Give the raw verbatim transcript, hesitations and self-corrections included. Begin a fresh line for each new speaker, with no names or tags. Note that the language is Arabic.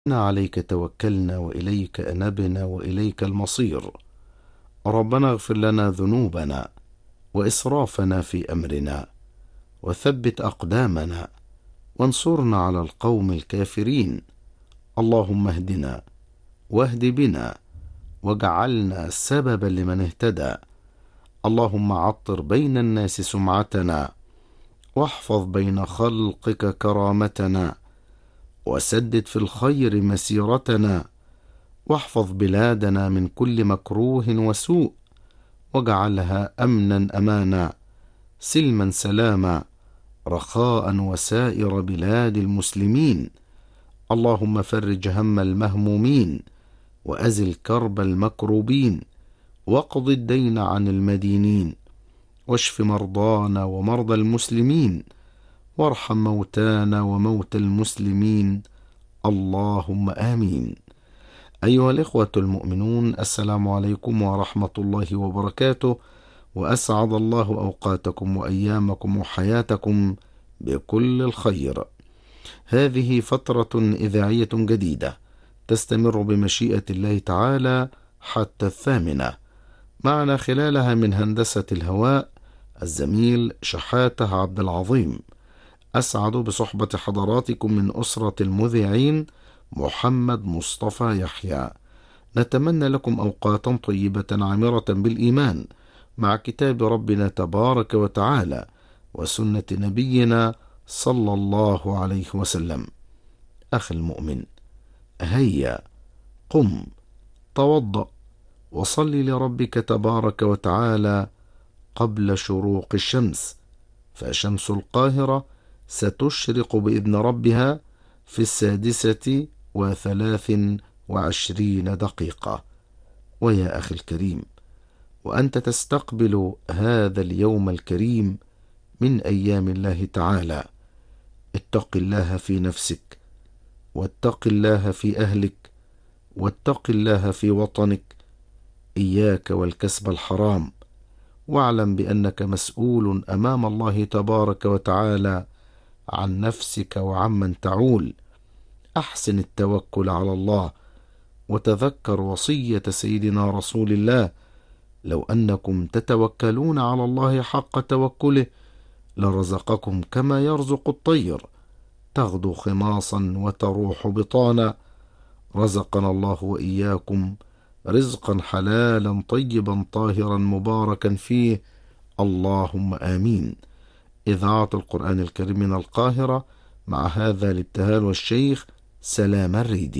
إنا عليك توكلنا وإليك أنبنا وإليك المصير. ربنا اغفر لنا ذنوبنا وإسرافنا في أمرنا وثبت أقدامنا وانصرنا على القوم الكافرين. اللهم اهدنا واهد بنا واجعلنا سببا لمن اهتدى. اللهم عطر بين الناس سمعتنا واحفظ بين خلقك كرامتنا وسدد في الخير مسيرتنا واحفظ بلادنا من كل مكروه وسوء واجعلها أمنا أمانا سلما سلاما رخاء وسائر بلاد المسلمين. اللهم فرج هم المهمومين وأزل كرب المكروبين واقض الدين عن المدينين واشف مرضانا ومرضى المسلمين وارحم موتانا وموتى المسلمين. اللهم آمين. أيها الإخوة المؤمنون، السلام عليكم ورحمة الله وبركاته، وأسعد الله أوقاتكم وأيامكم وحياتكم بكل الخير. هذه فترة إذاعية جديدة تستمر بمشيئة الله تعالى حتى الثامنة. معنا خلالها من هندسة الهواء الزميل شحاتة عبد العظيم. أسعد بصحبة حضراتكم من أسرة المذيعين محمد مصطفى يحيى. نتمنى لكم أوقاتا طيبة عامرة بالإيمان مع كتاب ربنا تبارك وتعالى وسنة نبينا صلى الله عليه وسلم. أخي المؤمن، هيا قم توضأ وصل لربك تبارك وتعالى قبل شروق الشمس، فشمس القاهرة ستشرق بإذن ربها في السادسة وثلاث وعشرين دقيقة. ويا أخي الكريم، وأنت تستقبل هذا اليوم الكريم من أيام الله تعالى، اتق الله في نفسك، واتق الله في أهلك، واتق الله في وطنك. إياك والكسب الحرام، واعلم بأنك مسؤول أمام الله تبارك وتعالى عن نفسك وعمن تعول. أحسن التوكل على الله، وتذكر وصية سيدنا رسول الله: لو أنكم تتوكلون على الله حق توكله لرزقكم كما يرزق الطير تغدو خماصا وتروح بطانا. رزقنا الله وإياكم رزقا حلالا طيبا طاهرا مباركا فيه، اللهم آمين. إذاعة القرآن الكريم من القاهرة، مع هذا الابتهال والشيخ سلام الريدي.